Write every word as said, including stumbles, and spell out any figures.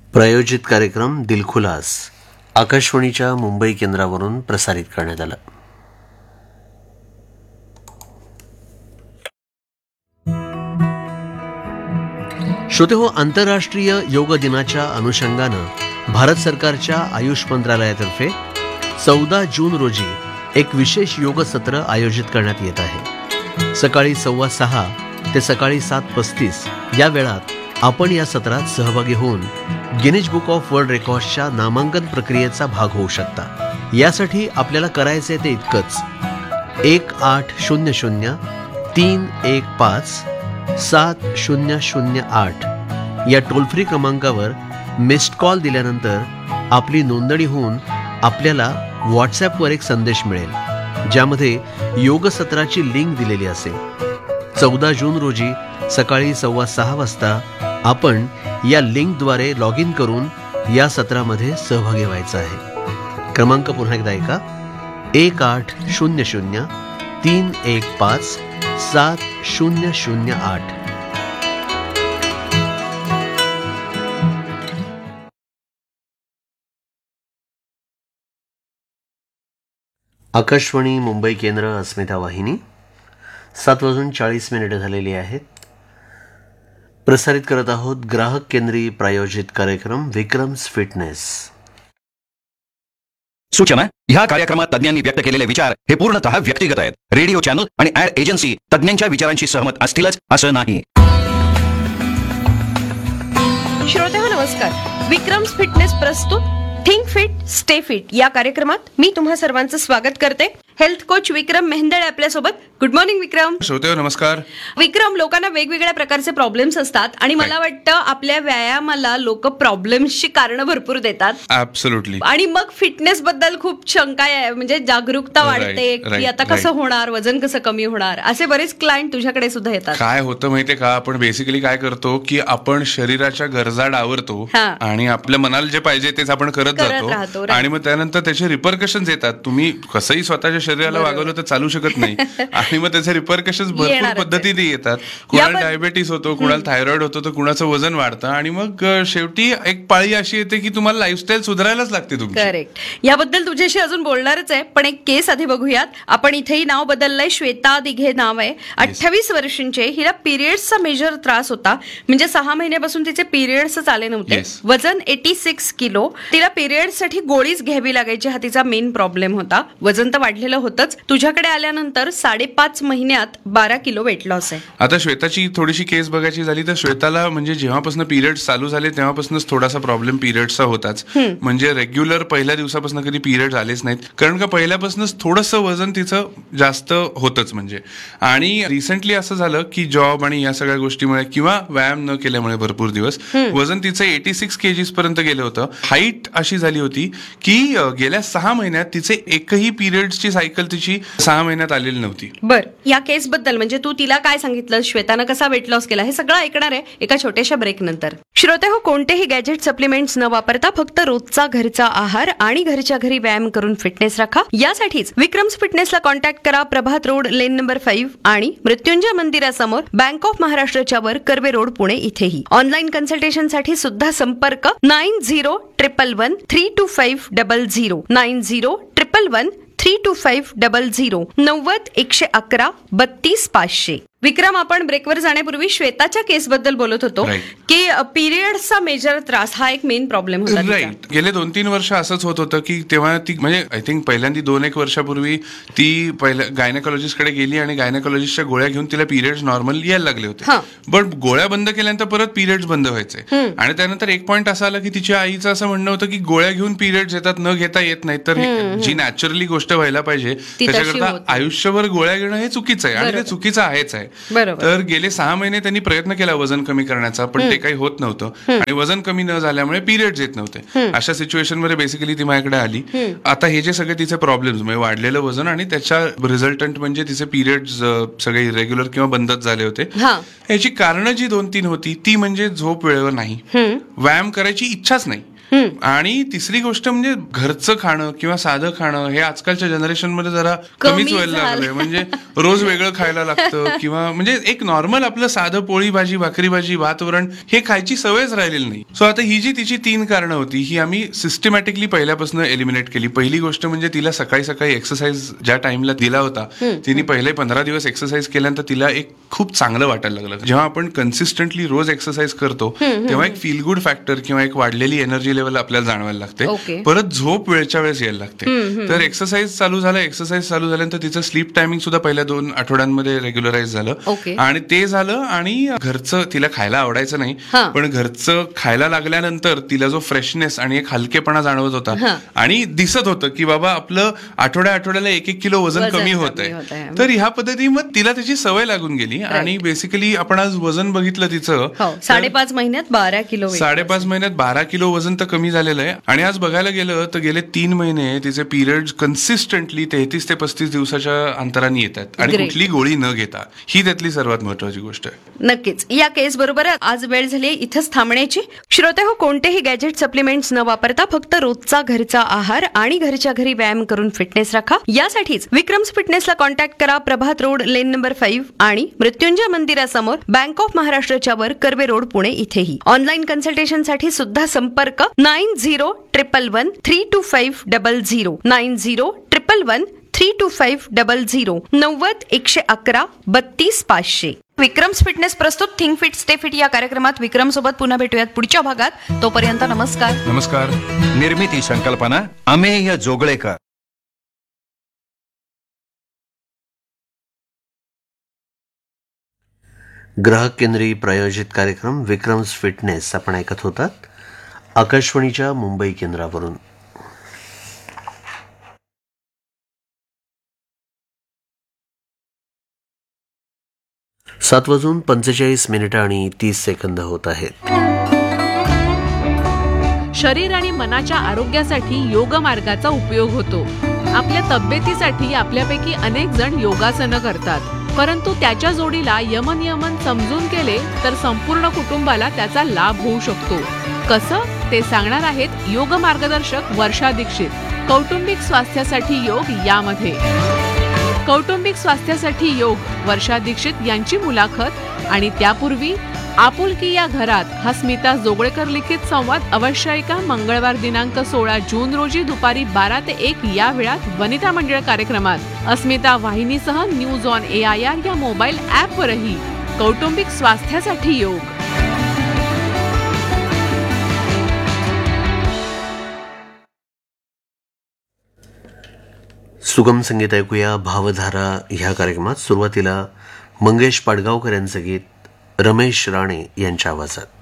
प्रायोजित कार्यक्रम दिलखुलास आकाशवाणीच्या मुंबई केंद्रावरून प्रसारित करण्यात आला. श्रोतेहो, आंतरराष्ट्रीय योग दिनाच्या अनुषंगानं भारत सरकारच्या आयुष मंत्रालयातर्फे चौदा जून रोजी एक विशेष योग सत्र आयोजित करण्यात येत आहे. सकाळी सव्वा सहा ते सकाळी सात पस्तीस या वेळात आपण या सत्रात सहभागी होऊन गिनीज बुक ऑफ वर्ल्ड रेकॉर्ड्सच्या नामांकन प्रक्रियेचा भाग होऊ शकता. यासाठी आपल्याला करायचे ते इतकंच: एक आठ शून्य शून्य तीन एक पाच सात शून्य शून्य आठ या टोल फ्री क्रमांकावर मिस्ड कॉल दिल्यानंतर आपली नोंदणी होऊन आपल्याला व्हॉट्सॲपवर एक संदेश मिळेल, ज्यामध्ये योग सत्राची लिंक दिलेली असेल. चौदा जून रोजी सकाळी सव्वा सहा वाजता आपण या लिंकद्वारे लॉग इन करून या सत्रामध्ये सहभागी व्हायचं आहे. क्रमांक पुन्हा एकदा ऐका: एक आठ शून्य शून्य तीन एक पाच सात शून्य शून्य आठ. आकाशवाणी मुंबई केंद्र, अस्मिता वाहिनी. सात वाजून चाळीस मिनिटं झालेली आहेत. प्रसारित करत आहोत ग्राहक केंद्री प्रायोजित कार्यक्रम विक्रम्स फिटनेस. सूचना: ह्या कार्यक्रमात तज्ञांनी व्यक्त केलेले विचार हे पूर्णतः व्यक्तिगत आहेत. रेडिओ चॅनल आणि ऍड एजन्सी तज्ञांच्या विचारांशी सहमत असतीलच असं नाही. श्रोतेहो नमस्कार. विक्रम्स फिटनेस प्रस्तुत थिंक फिट स्टे फिट या कार्यक्रमात मी तुम्हा सर्वांचं स्वागत करते. हेल्थ कोच विक्रम मेहंदळे आपल्यासोबत. गुड मॉर्निंग विक्रम. श्रोतेहो नमस्कार. विक्रम, लोकांना वेगवेगळ्या प्रकारचे प्रॉब्लेम्स असतात आणि मला वाटतं आपल्या व्यायामाला लोक प्रॉब्लेम्सची कारणं भरपूर देतात. ऍब्सोल्युटली. आणि मग फिटनेस बद्दल खूप शंका आहे, म्हणजे जागरूकता वाढते की आता कसं होणार, वजन कसं कमी होणार, असे बरेच क्लायंट तुझ्याकडे सुद्धा येतात. काय होतं माहितीये का, आपण बेसिकली काय करतो की आपण शरीराच्या गरजा डावरतो आणि आपल्या मनाला जे पाहिजे तेच आपण करत जातो आणि मग त्यानंतर त्याचे रिपरकशन्स येतात. तुम्ही कसंही स्वतःच्या शरीराला वागवलं तर चालू शकत नाही आणि मग त्याचे रिपरकशन्स भरपूर पद्धतीने येतात. कुणाला डायबेटीस होतो, कुणाला थायरॉइड होतो, तर कुणाचं वजन वाढतं आणि मग शेवटी एक पाळी अशी येते की तुम्हाला लाईफस्टाईल सुधारायलाच लागते तुमची. करेक्ट. याबद्दल तुझ्याशी अजून बोलणारच आहे, पण एक केस आधी बघूयात. आपण इथेही नाव बदललंय. श्वेता दिघे नाव आहे, अठ्ठावीस वर्षांचे. हिला पिरियड्सचा मेजर त्रास होता, म्हणजे सहा महिन्यापासून तिचे पिरियड्स आले नव्हते. वजन एटी सिक्स किलो. तिला पिरियड्ससाठी गोळीच घ्यावी लागायची, हा तिचा मेन प्रॉब्लेम होता. वजन तर वाढलेलं होतंच. तुझ्याकडे आल्यानंतर साडेपाच महिन्यात बारा किलो वेट लॉस आहे. आता श्वेताची थोडीशी केस बघायची झाली तर श्वेताला म्हणजे जेव्हापासून पिरियड्स चालू झाले तेव्हापासूनच थोडासा प्रॉब्लेम पिरियड्सचा होताच. म्हणजे रेग्युलर पहिल्या दिवसापासून कधी पिरियड्स आलेच नाहीत, कारण का पहिल्यापासूनच थोडंसं वजन तिचं जास्त होतच. म्हणजे आणि रिसेंटली असं झालं की जॉब आणि या सगळ्या गोष्टीमुळे किंवा व्यायाम न केल्यामुळे भरपूर दिवस वजन तिचं एटी सिक्स केजीस पर्यंत गेलं होतं. हाईट अशी झाली होती की गेल्या सहा महिन्यात तिचे एकही पिरियड्सची सायकल तिची सहा महिन्यात आलेली नव्हती. बर, या केस बद्दल म्हणजे तू तिला काय सांगितलं, श्वेतानं कसा वेट लॉस केला, हे सगळं ऐकणार आहे एका छोट्याशा ब्रेक नंतर. श्रोते हो, कोणतेही गॅजेट सप्लिमेंट्स न वापरता फक्त रोजचा घरचा आहार आणि घरच्या घरी व्यायाम करून फिटनेस राखा. यासाठीच विक्रम्स फिटनेसला कॉन्टॅक्ट करा. प्रभात रोड, लेन नंबर फाईव्ह आणि मृत्युंजय मंदिरासमोर, बँक ऑफ महाराष्ट्राच्या वर, कर्वे रोड, पुणे इथेही. ऑनलाईन कन्सल्टेशनसाठी सुद्धा संपर्क nine zero triple one three to five double zero nine zero triple one three to five double zero नव्वद एकशे अकरा बत्तीस पाचशे. विक्रम, आपण ब्रेकवर जाण्यापूर्वी श्वेताच्या केस बद्दल बोलत होतो की पिरियड्सचा मेजर त्रास हा एक मेन प्रॉब्लेम होता. राईट. गेले दोन तीन वर्ष असंच होत होतं की तेव्हा ती म्हणजे आय थिंक पहिल्यांदा दोन एक वर्षापूर्वी ती पहिल्या गायनेकॉलॉजिस्ट कडे गेली आणि गायनेकॉलॉजिस्टच्या गोळ्या घेऊन तिला पिरियड्स नॉर्मल यायला लागले होते. बट गोळ्या बंद केल्यानंतर परत पिरियड्स बंद व्हायचे आणि त्यानंतर एक पॉईंट असा आला की तिच्या आईचं असं म्हणणं होतं की गोळ्या घेऊन पिरियड्स येतात, न घेता येत नाही. तर जी नॅचरली गोष्ट व्हायला पाहिजे त्याच्याकरता आयुष्यभर गोळ्या घेणं हे चुकीचं आहे आणि ते चुकीचं आहेच आहे. तर गेले सहा महिने त्यांनी प्रयत्न केला वजन कमी करण्याचा, पण ते काही होत नव्हतं आणि वजन कमी न झाल्यामुळे पिरियड्स येत नव्हते. अशा सिच्युएशन मध्ये बेसिकली ती माझ्याकडे आली. आता हे जे सगळे तिचे प्रॉब्लेम्स म्हणजे वाढलेलं वजन आणि त्याच्या रिझल्टंट म्हणजे तिचे पिरियड्स सगळे इरेग्युलर किंवा बंदच झाले होते. याची कारणं जी दोन तीन होती ती म्हणजे झोप वेळेवर नाही, व्यायाम करायची इच्छाच नाही. आणि तिसरी गोष्ट म्हणजे घरचं खाणं किंवा साधं खाणं हे आजकालच्या जनरेशन मध्ये जरा कमीच व्हायला लागलंय. म्हणजे रोज वेगळं खायला लागतं किंवा म्हणजे एक नॉर्मल आपलं साधं पोळी भाजी भाकरी भाजी भात वरण हे खायची सवयच राहिलेली नाही. सो आता ही जी तिची तीन कारणं होती ही आम्ही सिस्टमॅटिकली पहिल्यापासून एलिमिनेट केली. पहिली गोष्ट म्हणजे तिला सकाळी सकाळी एक्सरसाइज ज्या टाइमला दिला होता तिने पहिले पंधरा दिवस एक्सरसाइज केल्यानंतर तिला एक खूप चांगलं वाटायला लागलं. जेव्हा आपण कन्सिस्टंटली रोज एक्सरसाइज करतो तेव्हा एक फील गुड फॅक्टर किंवा एक वाढलेली एनर्जी लेवल आपल्याला जाणवायला लागते. परत झोप वेळच्या वेळेस यायला लागते. तर एक्सरसाइज चालू झालं. एक्सरसाइज चालू झाल्यानंतर तिचं स्लीप टायमिंग सुद्धा पहिल्या दोन आठवड्यांमध्ये रेग्युलराइज झालं आणि ते झालं. आणि घरचं तिला खायला आवडायचं नाही पण घरचं खायला लागल्यानंतर तिला जो फ्रेशनेस आणि एक हलकेपणा जाणवत होता आणि दिसत होतं की बाबा आपलं आठवड्या आठवड्याला एक एक किलो वजन कमी होत आहे. तर ह्या पद्धती मग तिला त्याची सवय लागून गेली आणि बेसिकली आपण आज वजन बघितलं तिचं साडेपाच महिन्यात बारा किलो साडेपाच महिन्यात बारा किलो वजन तर कमी झालेलं आहे. आणि आज बघायला गेलं तर गेले तीन महिने तिचे पिरियड्स कन्सिस्टंटली तेहतीस ते पस्तीस दिवसाच्या अंतराने येतात आणि कुठली गोळी न घेता. ही त्यातली सर्वात महत्वाची गोष्ट आहे. नक्कीच. या केस बरोबर आज वेळ झाली इथंच थांबण्याची. श्रोते हो, कोणतेही गॅजेट सप्लिमेंट्स न वापरता फक्त रोजचा घरचा आहार आणि घरच्या घरी व्यायाम करून फिटनेस राखा. यासाठीच विक्रम्स फिटनेसला कॉन्टॅक्ट करा. प्रभात रोड, लेन नंबर फाईव्ह आणि मृत्युंजय मंदिरासमोर, बँक ऑफ महाराष्ट्राच्या वर, कर्वे रोड, पुणे इथेही. ऑनलाईन कन्सल्टेशन साठी सुद्धा संपर्क nine zero triple one three to five double zero nine zero triple one three to five double zero नव्वद एकशे अकरा बत्तीस पाचशे. विक्रम्स फिटनेस प्रस्तुत थिंक फिट स्टे फिट या कार्यक्रमात विक्रम सोबत पुन्हा भेटूयात पुढच्या भागात. तोपर्यंत नमस्कार. नमस्कार. निर्मिती संकल्पना अमेय जोगळेकर. ग्राहक केंद्री प्रायोजित कार्यक्रम विक्रम्स फिटनेस आपण ऐकत होतात आकाशवाणीच्या मुंबई केंद्रावरून. सात वाजून पंचेचाळीस मिनिटं आणि तीस सेकंद होत आहेत. शरीर आणि मनाच्या आरोग्यासाठी योग मार्गाचा उपयोग होतो. आपल्या तब्येतीसाठी आपल्यापैकी अनेक जण योगासनं करतात, परंतु त्याच्या जोडीला यमनियमन समजून केले तर संपूर्ण कुटुंबाला त्याचा लाभ होऊ शकतो. कसं ते सांगणार आहेत योग मार्गदर्शक वर्षा दीक्षित. कौटुंबिक स्वास्थ्यासाठी योग यामध्ये कौटुंबिक स्वास्थ्यासाठी योग वर्षा दीक्षित यांची मुलाखत. आणि त्यापूर्वी आपुलकी या घरात हा स्मिता जोगळेकर लिखित संवाद अवश्य ऐका. मंगळवार दिनांक सोळा जून रोजी दुपारी बारा ते एक या वेळात वनिता मंडळ कार्यक्रमात अस्मिता वाहिनीसह news on A I R या मोबाईल ऍपवरही कौटुंबिक स्वास्थ्यासाठी योग. सुगम संगीत ऐकूया भावधारा ह्या कार्यक्रमात. सुरुवातीला मंगेश पाडगावकर यांचं गीत रमेश राणे यांच्या आवाजात.